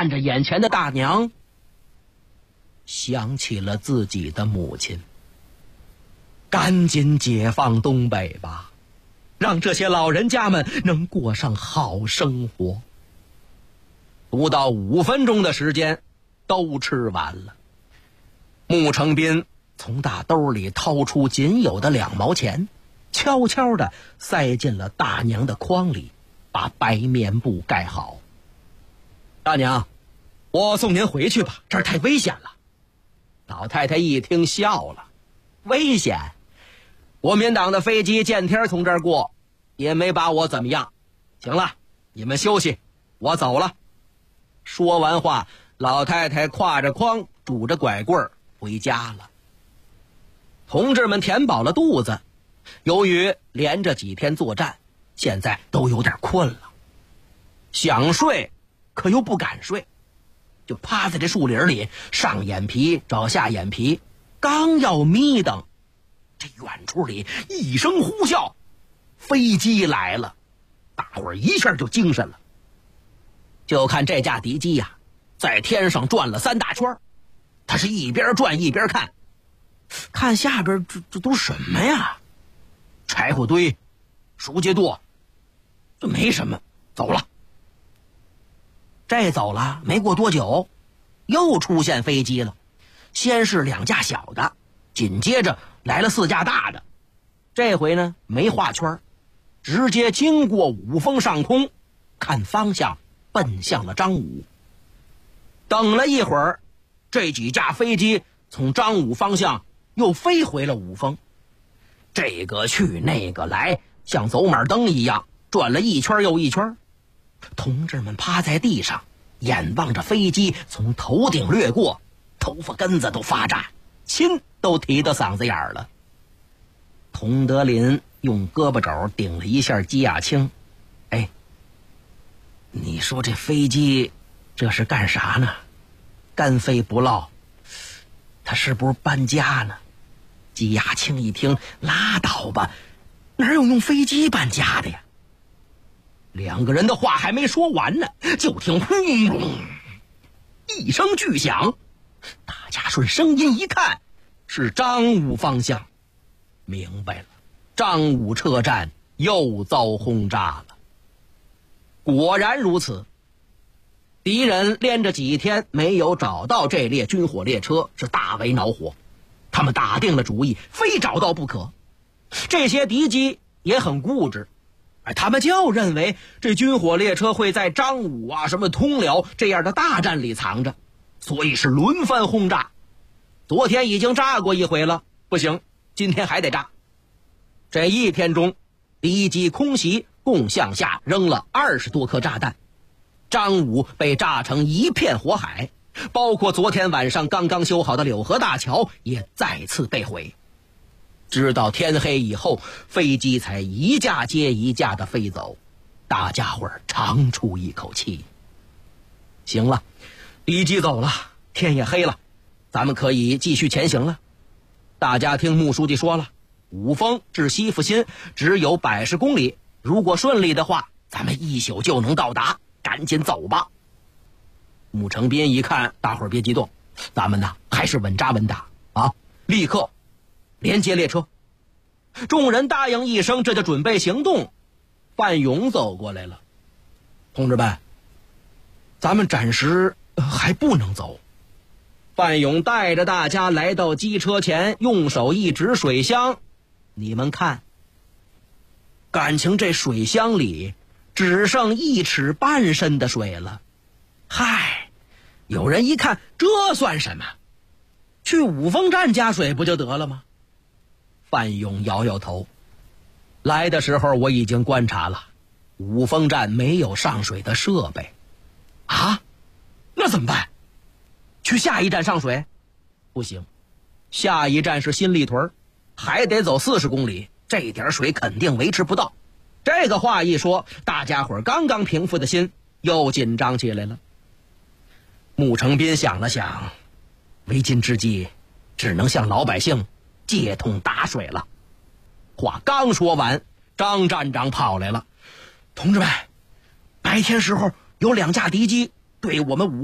看着眼前的大娘，想起了自己的母亲。赶紧解放东北吧，让这些老人家们能过上好生活。不到5分钟的时间，都吃完了。穆成斌从大兜里掏出仅有的2毛钱，悄悄地塞进了大娘的筐里，把白棉布盖好。大娘，我送您回去吧，这儿太危险了。老太太一听笑了，危险？国民党的飞机见天从这儿过，也没把我怎么样。行了，你们休息，我走了。说完话，老太太挎着筐，拄着拐棍回家了。同志们填饱了肚子，由于连着几天作战，现在都有点困了，想睡可又不敢睡，就趴在这树林里，上眼皮找下眼皮，刚要眯瞪，这远处里一声呼啸，飞机来了，大伙儿一下就精神了。就看这架敌机呀，在天上转了3大圈，他是一边转一边看，看下边这都什么呀？柴火堆、熟秸垛，这没什么，走了。这走了没过多久，又出现飞机了，先是2架小的，紧接着来了4架大的。这回呢没画圈，直接经过五峰上空，看方向奔向了张武。等了一会儿，这几架飞机从张武方向又飞回了五峰，这个去那个来，像走马灯一样转了一圈又一圈。同志们趴在地上，眼望着飞机从头顶掠过，头发根子都发炸，心都提到嗓子眼了。佟德林用胳膊肘顶了一下鸡亚青，哎，你说这飞机这是干啥呢？干飞不落，他是不是搬家呢？鸡亚青一听，拉倒吧，哪有用飞机搬家的呀？2个人的话还没说完呢，就听轰隆一声巨响，大家顺声音一看，是张武方向。明白了，张武车站又遭轰炸了。果然如此，敌人连着几天没有找到这列军火列车，是大为恼火。他们打定了主意，非找到不可。这些敌机也很固执，他们就认为这军火列车会在张武啊、什么通辽这样的大站里藏着，所以是轮番轰炸。昨天已经炸过一回了，不行，今天还得炸。这一天中，敌机空袭共向下扔了20多颗炸弹，张武被炸成一片火海，包括昨天晚上刚刚修好的柳河大桥也再次被毁。直到天黑以后，飞机才一架接一架的飞走，大家伙儿长出一口气。行了，敌机走了，天也黑了，咱们可以继续前行了。大家听穆书记说了，五峰至西阜新只有110公里，如果顺利的话，咱们1宿就能到达，赶紧走吧。穆成斌一看，大伙儿别激动，咱们呢还是稳扎稳打啊，立刻连接列车。众人答应一声，这就准备行动。范勇走过来了，同志们，咱们暂时还不能走。范勇带着大家来到机车前，用手一指水箱，你们看，感情这水箱里只剩1尺半深的水了。嗨，有人一看，这算什么？去五峰站加水不就得了吗？范勇摇摇头，来的时候我已经观察了，五峰站没有上水的设备。啊，那怎么办？去下一站上水？不行，下一站是新立屯，还得走40公里，这点水肯定维持不到。这个话一说，大家伙刚刚平复的心又紧张起来了。穆成斌想了想，为今之计，只能向老百姓借桶打水了。话刚说完，张站长跑来了，同志们，白天时候有2架敌机对我们